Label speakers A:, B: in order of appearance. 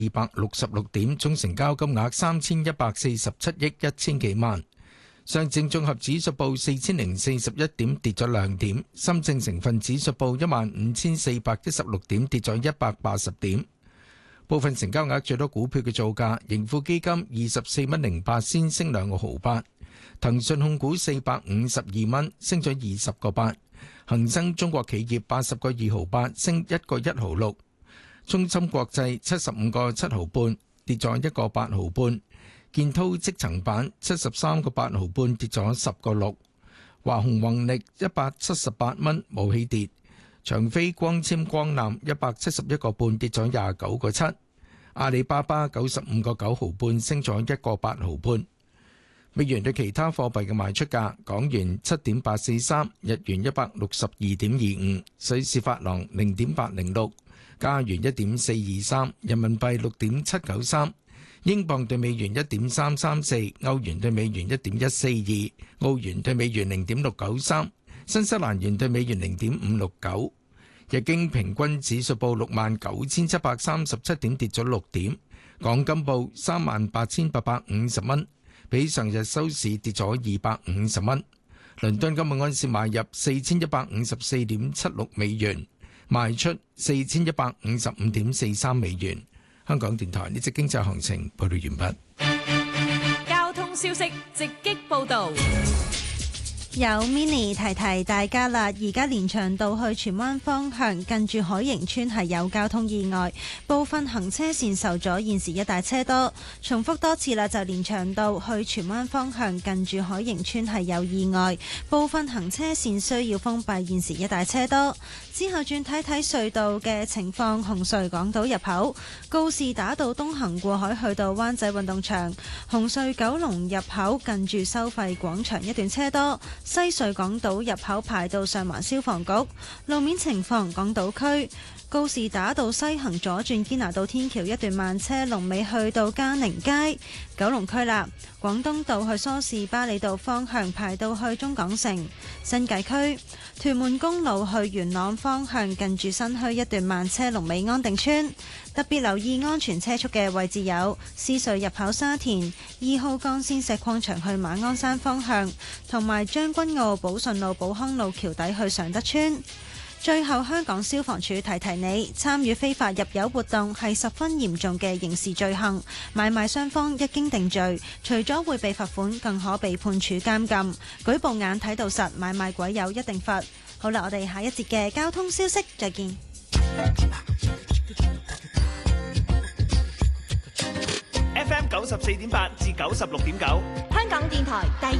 A: 266點，總成交金額3147億1000幾萬。上證綜合指數報4041點，跌咗2點。深證成分指數報15416點，跌咗180點。部分成交額最多股票嘅造價：盈富基金24.08仙升2毫8，騰訊控股452蚊升咗20個8，恒生中國企業80個2毫8升1個1毫6，中芯國際75個7毫半跌咗1個8毫半，建滔積層板73個8毫半跌咗10個6，華虹宏力178蚊冇起跌。長飛光纖光纜171個半跌咗29個7，阿里巴巴95個9毫半升咗1個8毫半。美元對其他貨幣嘅賣出價：港元7.843，日元162.25，瑞士法郎0.806，加元1.423，人民幣6.793，英鎊對美元1.334，歐元對美元1.142，澳元對美元0.693。新西蘭元對美元0.569，日經平均指數報69,737點，跌咗6點。港金報38,850蚊，比上日收市跌咗250蚊。倫敦金每安士買入4154.76美元，賣出4155.43美元。香港電台呢則經濟行情報道完
B: 畢。交通消息直擊報導。
C: 有 Mini 提提大家啦，而家連翔道去荃灣方向近住海盈村係有交通意外，部分行車線受阻，現時一帶車多。重複多次啦，就連翔道去荃灣方向近住海盈村係有意外，部分行車線需要封閉，現時一帶車多。之後轉睇睇隧道嘅情況，紅隧港島入口告士打道東行過海去到灣仔運動場，紅隧九龍入口近住收費廣場一段車多。西隧港島入口排到上環消防局。路面情況，港島區告士打道西行左轉堅拿道天橋一段慢車，龍尾去到嘉寧街。九龍區啦，廣東道去梳士巴利道方向排到去中港城。新界區屯門公路去元朗方向近住新墟一段慢車，龍尾安定村。特別留意安全車速嘅位置有獅隧入口沙田2號幹線石礦場去馬鞍山方向，同埋將軍澳寶順路寶康路橋底去常德村。最後，香港消防處提提你，參與非法入油活動係十分嚴重嘅刑事罪行，買賣雙方一經定罪，除咗會被罰款，更可被判處監禁。舉報眼睇到實，買賣鬼友一定罰。好啦，我哋下一節嘅交通消息再見。
D: FM 94.8至96.9，
B: 香港電台第